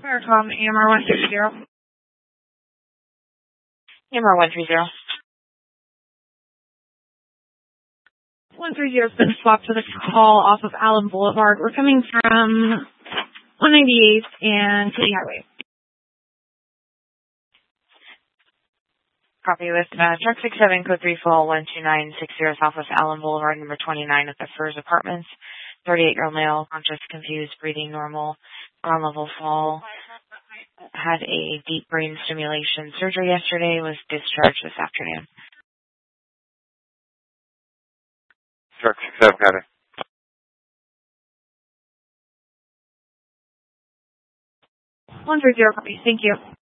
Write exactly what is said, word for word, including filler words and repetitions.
Aircom, A M R one three zero. A M R one three zero. one three zero has been swapped to the call off of Allen Boulevard. We're coming from one ninety-eighth and City Highway. Copy with uh, truck six seven, code three four one two nine six zero, Southwest Allen Boulevard, number twenty-nine at the Furs Apartments. thirty-eight-year-old male, conscious, confused, breathing normal, ground level fall. Had a deep brain stimulation surgery yesterday, was discharged this afternoon. Truck six seven, got it. one three zero, copy. Thank you.